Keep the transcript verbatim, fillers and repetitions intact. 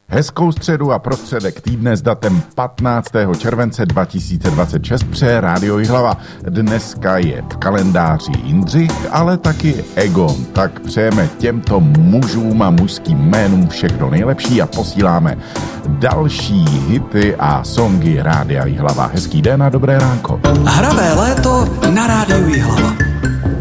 Hezkou středu a prostředek týdne s datem patnáctého července dva tisíce dvacet šest přeje Rádio Jihlava. Dneska je v kalendáři Jindřich, ale taky Egon. Tak přejeme těmto mužům a mužským jménům všechno nejlepší a posíláme další hity a songy Rádia Jihlava. Hezký den a dobré ránko. Hravé léto na Rádiu Jihlava.